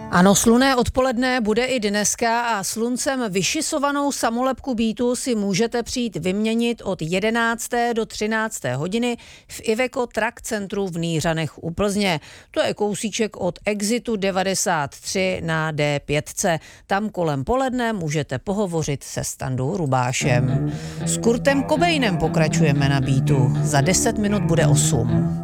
Ano, slunné odpoledne bude i dneska a sluncem vyšisovanou samolepku Beatu si můžete přijít vyměnit od 11. do 13. hodiny v Iveco Truck Centru v Nýřanech u Plzně. To je kousíček od exitu 93 na D5. Tam kolem poledne můžete pohovořit se Standou Rubášem. S Kurtem Cobainem pokračujeme na Beatu. Za 10 minut bude 8.